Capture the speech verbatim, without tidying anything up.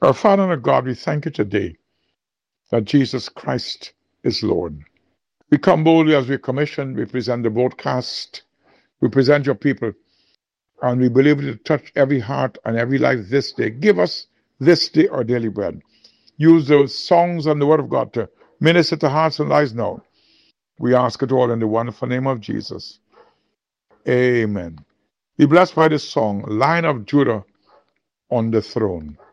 Our Father and our God, we thank you today that Jesus Christ is Lord. We come boldly as we commission, we present the broadcast, we present your people, and we believe it to touch every heart and every life this day. Give us this day our daily bread. Use those songs and the word of God to minister to hearts and lives now. We ask it all in the wonderful name of Jesus. Amen. Be blessed by this song, Lion of Judah on the throne.